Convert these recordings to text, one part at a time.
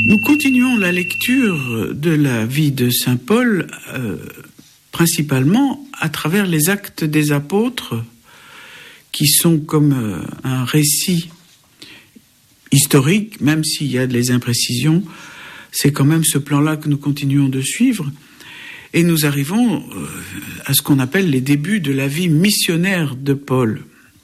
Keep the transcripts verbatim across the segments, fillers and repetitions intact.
Nous continuons la lecture de la vie de saint Paul, euh, principalement à travers les Actes des Apôtres, qui sont comme euh, un récit historique, même s'il y a des imprécisions. C'est quand même ce plan-là que nous continuons de suivre. Et nous arrivons euh, à ce qu'on appelle les débuts de la vie missionnaire de Paul.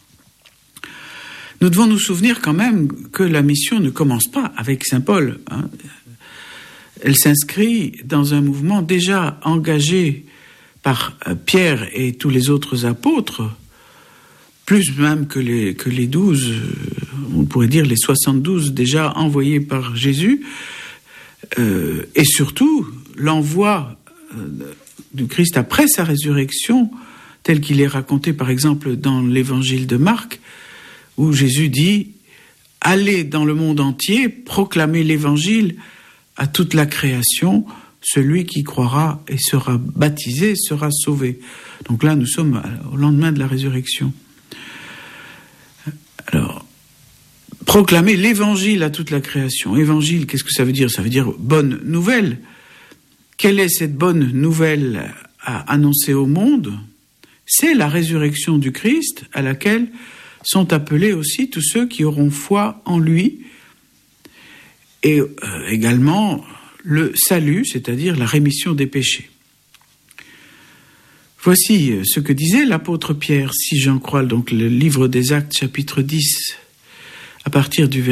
Nous devons nous souvenir quand même que la mission ne commence pas avec saint Paul, hein. Elle s'inscrit dans un mouvement déjà engagé par Pierre et tous les autres apôtres, plus même que les, que les douze, on pourrait dire les soixante-douze déjà envoyés par Jésus, euh, et surtout l'envoi du Christ après sa résurrection, tel qu'il est raconté par exemple dans l'évangile de Marc, où Jésus dit « Allez dans le monde entier, proclamez l'évangile à toute la création, celui qui croira et sera baptisé sera sauvé. » Donc là, nous sommes au lendemain de la résurrection. Alors, proclamer l'évangile à toute la création. Évangile, qu'est-ce que ça veut dire ? Ça veut dire bonne nouvelle. Quelle est cette bonne nouvelle à annoncer au monde ? C'est la résurrection du Christ, à laquelle sont appelés aussi tous ceux qui auront foi en lui, et euh, également le salut, c'est-à-dire la rémission des péchés. Voici ce que disait l'apôtre Pierre, si j'en crois donc le livre des Actes, chapitre dix, à partir du verset